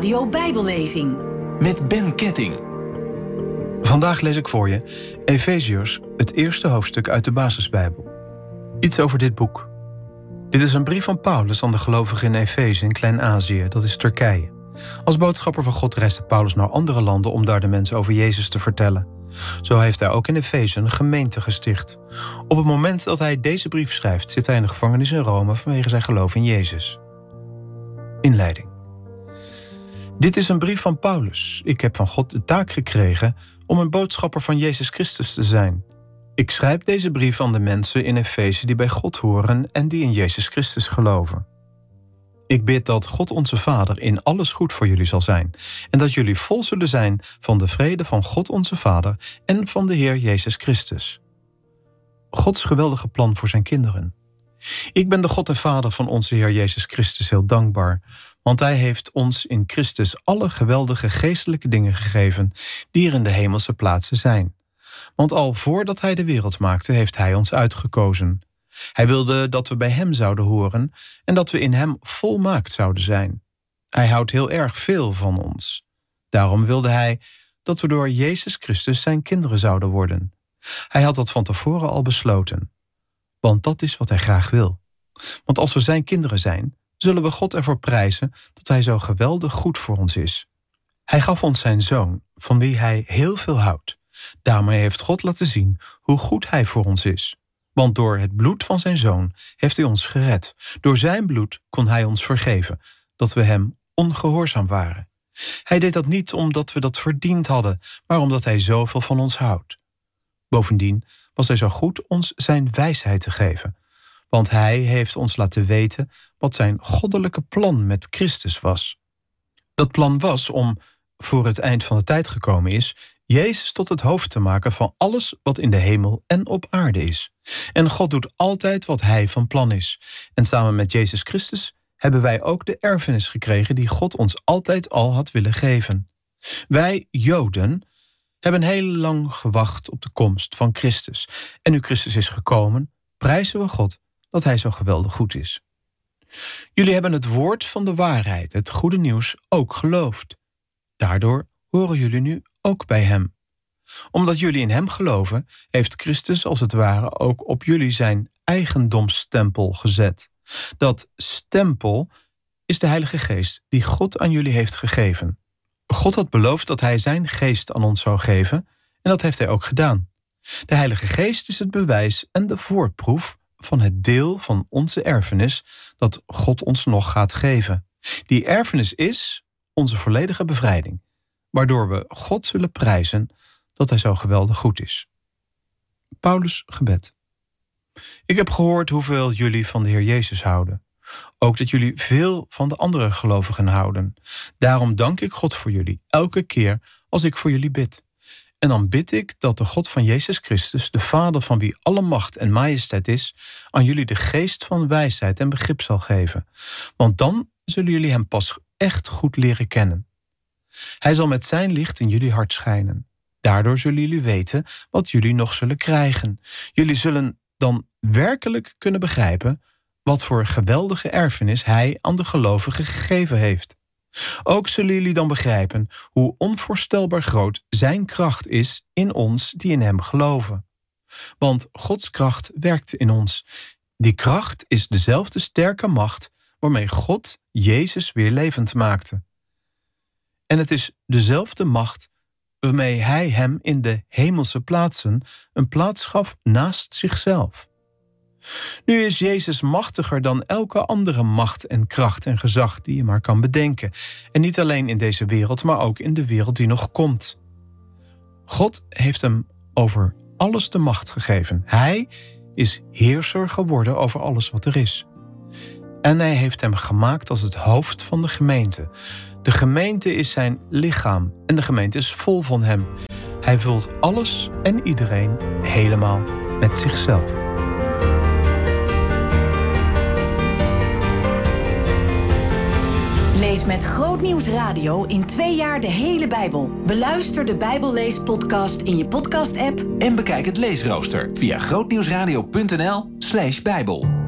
Radio Bijbellezing. Met Ben Ketting. Vandaag lees ik voor je Efeziërs, het eerste hoofdstuk uit de Basisbijbel. Iets over dit boek. Dit is een brief van Paulus aan de gelovigen in Efeze in Klein-Azië, dat is Turkije. Als boodschapper van God reisde Paulus naar andere landen om daar de mensen over Jezus te vertellen. Zo heeft hij ook in Efeze een gemeente gesticht. Op het moment dat hij deze brief schrijft, zit hij in de gevangenis in Rome vanwege zijn geloof in Jezus. Inleiding. Dit is een brief van Paulus. Ik heb van God de taak gekregen om een boodschapper van Jezus Christus te zijn. Ik schrijf deze brief aan de mensen in Efeze die bij God horen en die in Jezus Christus geloven. Ik bid dat God onze Vader in alles goed voor jullie zal zijn en dat jullie vol zullen zijn van de vrede van God onze Vader en van de Heer Jezus Christus. Gods geweldige plan voor zijn kinderen. Ik ben de God en Vader van onze Heer Jezus Christus heel dankbaar, want Hij heeft ons in Christus alle geweldige geestelijke dingen gegeven die er in de hemelse plaatsen zijn. Want al voordat Hij de wereld maakte, heeft Hij ons uitgekozen. Hij wilde dat we bij Hem zouden horen en dat we in Hem volmaakt zouden zijn. Hij houdt heel erg veel van ons. Daarom wilde Hij dat we door Jezus Christus zijn kinderen zouden worden. Hij had dat van tevoren al besloten. Want dat is wat Hij graag wil. Want als we zijn kinderen zijn, zullen we God ervoor prijzen dat Hij zo geweldig goed voor ons is. Hij gaf ons zijn Zoon, van wie Hij heel veel houdt. Daarmee heeft God laten zien hoe goed Hij voor ons is. Want door het bloed van zijn Zoon heeft Hij ons gered. Door zijn bloed kon Hij ons vergeven, dat we Hem ongehoorzaam waren. Hij deed dat niet omdat we dat verdiend hadden, maar omdat Hij zoveel van ons houdt. Bovendien was Hij zo goed ons zijn wijsheid te geven. Want Hij heeft ons laten weten wat zijn goddelijke plan met Christus was. Dat plan was om, voor het eind van de tijd gekomen is, Jezus tot het hoofd te maken van alles wat in de hemel en op aarde is. En God doet altijd wat Hij van plan is. En samen met Jezus Christus hebben wij ook de erfenis gekregen die God ons altijd al had willen geven. Wij, Joden, hebben heel lang gewacht op de komst van Christus. En nu Christus is gekomen, prijzen we God dat Hij zo geweldig goed is. Jullie hebben het woord van de waarheid, het goede nieuws, ook geloofd. Daardoor horen jullie nu ook bij Hem. Omdat jullie in Hem geloven, heeft Christus als het ware ook op jullie zijn eigendomsstempel gezet. Dat stempel is de Heilige Geest die God aan jullie heeft gegeven. God had beloofd dat Hij zijn geest aan ons zou geven en dat heeft Hij ook gedaan. De Heilige Geest is het bewijs en de voorproef van het deel van onze erfenis dat God ons nog gaat geven. Die erfenis is onze volledige bevrijding, waardoor we God zullen prijzen dat Hij zo geweldig goed is. Paulus' gebed. Ik heb gehoord hoeveel jullie van de Heer Jezus houden. Ook dat jullie veel van de andere gelovigen houden. Daarom dank ik God voor jullie, elke keer als ik voor jullie bid. En dan bid ik dat de God van Jezus Christus, de Vader van wie alle macht en majesteit is, aan jullie de geest van wijsheid en begrip zal geven. Want dan zullen jullie Hem pas echt goed leren kennen. Hij zal met zijn licht in jullie hart schijnen. Daardoor zullen jullie weten wat jullie nog zullen krijgen. Jullie zullen dan werkelijk kunnen begrijpen wat voor geweldige erfenis Hij aan de gelovigen gegeven heeft. Ook zullen jullie dan begrijpen hoe onvoorstelbaar groot zijn kracht is in ons die in Hem geloven. Want Gods kracht werkt in ons. Die kracht is dezelfde sterke macht waarmee God Jezus weer levend maakte. En het is dezelfde macht waarmee Hij Hem in de hemelse plaatsen een plaats gaf naast zichzelf. Nu is Jezus machtiger dan elke andere macht en kracht en gezag die je maar kan bedenken. En niet alleen in deze wereld, maar ook in de wereld die nog komt. God heeft Hem over alles de macht gegeven. Hij is heerser geworden over alles wat er is. En Hij heeft Hem gemaakt als het hoofd van de gemeente. De gemeente is zijn lichaam en de gemeente is vol van Hem. Hij vult alles en iedereen helemaal met zichzelf. Lees met Grootnieuws Radio in 2 jaar de hele Bijbel. Beluister de Bijbelleespodcast in je podcast-app. En bekijk het leesrooster via grootnieuwsradio.nl/Bijbel.